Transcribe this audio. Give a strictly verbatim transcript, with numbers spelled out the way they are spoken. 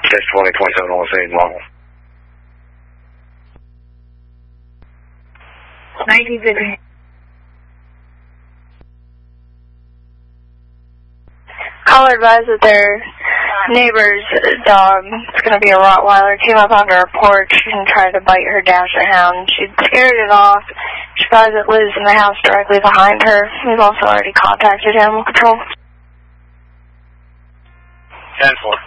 six twenty, twenty-seven on Saint Long. nineteen fifty. Caller advised that their neighbor's dog, it's going to be a Rottweiler, came up onto her porch and tried to bite her Dasher Hound. She scared it off. She advised it lives in the house directly behind her. We've also already contacted Animal Control. ten four.